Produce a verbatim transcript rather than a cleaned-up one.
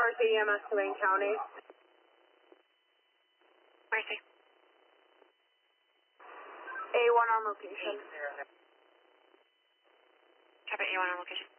Arca E M S to Wayne County. Where is he? A one on location. Copy, A one on location.